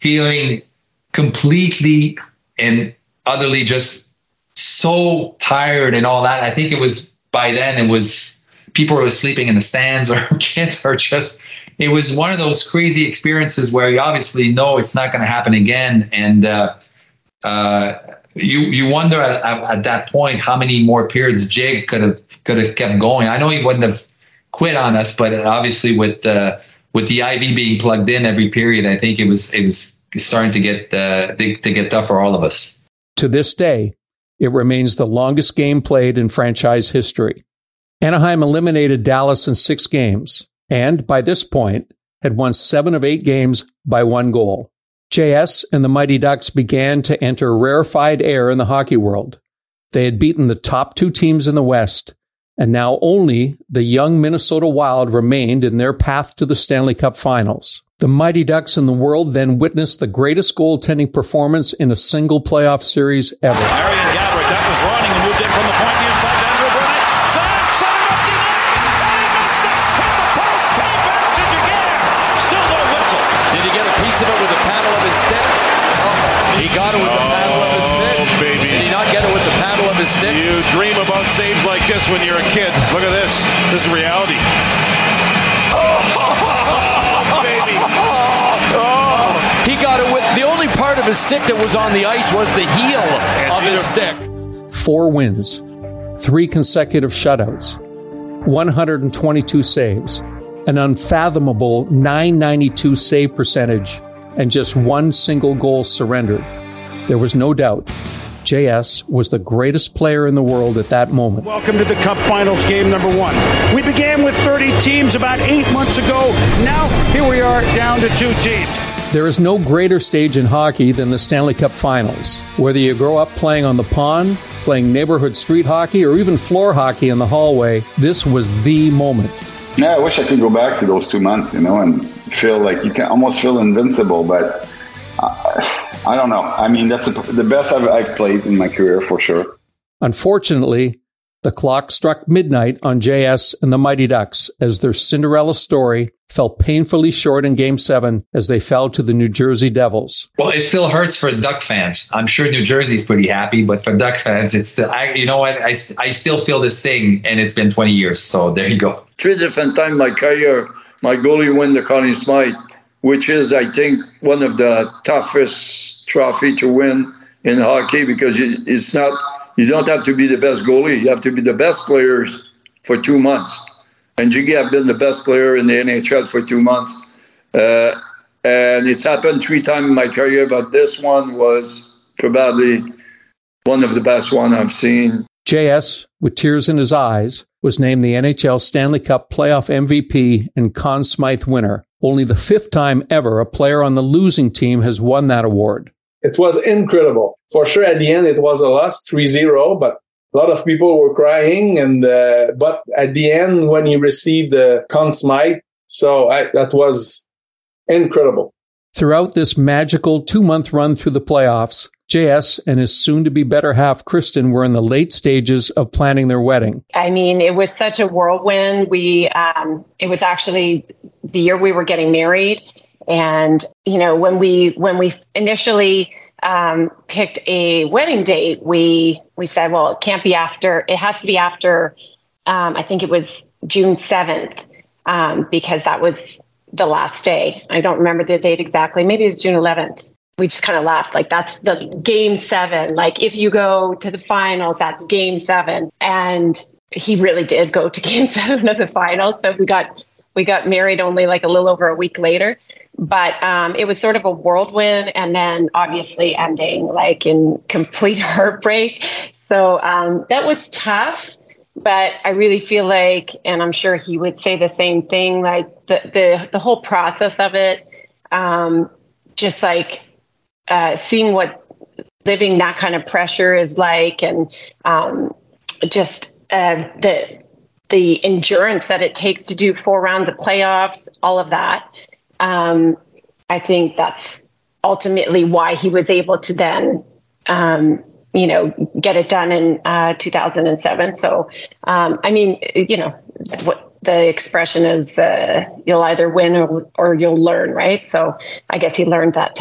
feeling completely and utterly just so tired and all that. I think it was by then it was people were sleeping in the stands or kids are just, it was one of those crazy experiences where you obviously know it's not going to happen again. And you wonder at that point how many more periods Jake could have kept going. I know he wouldn't have quit on us, but obviously with the IV being plugged in every period, I think it was starting to get tough for all of us. To this day, it remains the longest game played in franchise history. Anaheim eliminated Dallas in 6 games, and by this point, had won 7 of 8 games by 1 goal. JS and the Mighty Ducks began to enter rarefied air in the hockey world. They had beaten the top 2 teams in the West, and now only the young Minnesota Wild remained in their path to the Stanley Cup Finals. The Mighty Ducks in the world then witnessed the greatest goaltending performance in a single playoff series ever. Marian Gaborik, that was running and moved in from the point near side to Andrew Burnett. Set him up the net, and he missed it. Hit the post, came back to Giguère. Still no whistle. Did he get a piece of it with the paddle of his stick? He got it with the paddle of his stick. Baby. Did he not get it with the paddle of his stick? You dream about saves like this when you're a kid. Look at this. This is reality. Baby. He got it with the only part of his stick that was on the ice was the heel of his stick. 4 wins, 3 consecutive shutouts, 122 saves, an unfathomable .992 save percentage, and just 1 single goal surrendered. There was no doubt JS was the greatest player in the world at that moment. Welcome to the Cup Finals game number 1. We began with 30 teams about 8 months ago. Now, here we are down to 2 teams. There is no greater stage in hockey than the Stanley Cup Finals. Whether you grow up playing on the pond, playing neighborhood street hockey, or even floor hockey in the hallway, this was the moment. Yeah, I wish I could go back to those 2 months, and feel like you can almost feel invincible, but I don't know. I mean, that's the best I've played in my career for sure. Unfortunately, the clock struck midnight on JS and the Mighty Ducks as their Cinderella story fell painfully short in Game 7 as they fell to the New Jersey Devils. Well, it still hurts for Duck fans. I'm sure New Jersey's pretty happy, but for Duck fans, it's still, you know what? I still feel this thing, and it's been 20 years. So there you go. 3 different times in my career, my goalie won the Conn Smythe, which is, I think, one of the toughest trophy to win in hockey because it's not. You don't have to be the best goalie. You have to be the best players for 2 months. And Jiggy have been the best player in the NHL for 2 months. And it's happened 3 times in my career, but this one was probably one of the best one I've seen. JS, with tears in his eyes, was named the NHL Stanley Cup playoff MVP and Conn Smythe winner. Only the 5th time ever a player on the losing team has won that award. It was incredible. For sure, at the end, it was a loss, 3-0, but a lot of people were crying. But at the end, when he received the Conn Smythe, that was incredible. Throughout this magical 2-month run through the playoffs, JS and his soon-to-be better half, Kristen, were in the late stages of planning their wedding. I mean, it was such a whirlwind. It was actually the year we were getting married. And, when we initially picked a wedding date, we said, well, it has to be after, I think it was June 7th, because that was the last day. I don't remember the date exactly. Maybe it was June 11th. We just kind of laughed. Like, that's the Game 7. Like, if you go to the finals, that's Game 7. And he really did go to Game 7 of the finals. So we got married only like a little over a week later. But it was sort of a whirlwind, and then obviously ending like in complete heartbreak. So that was tough. But I really feel like, and I'm sure he would say the same thing, like the whole process of it, just like seeing what living that kind of pressure is like, and just the endurance that it takes to do 4 rounds of playoffs, all of that. I think that's ultimately why he was able to then, get it done in 2007. So, what the expression is, you'll either win or you'll learn, right? So I guess he learned that time.